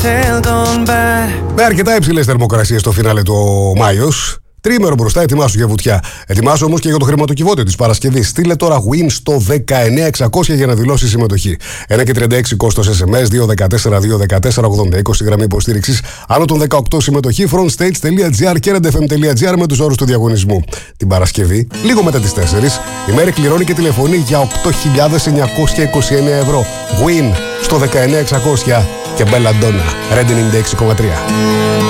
Με αρκετά υψηλές θερμοκρασίες στο φινάλε του Μάιος. Τρίμερο μπροστά, ετοιμάσου για βουτιά. Ετοιμάσου όμως και για το χρηματοκιβώτιο της Παρασκευής. Στείλε τώρα WIN στο 19600 για να δηλώσει συμμετοχή. 1,36 κόστος SMS, 214-214-80-20 γραμμή υποστήριξης. Άνω των 18 συμμετοχή, frontstage.gr και redfm.gr με τους όρους του διαγωνισμού. Την Παρασκευή, λίγο μετά τις 4, η Μέρη κληρώνει και τηλεφωνεί για 8.929 ευρώ. WIN στο 19600 και Belladonna, Red 96,3.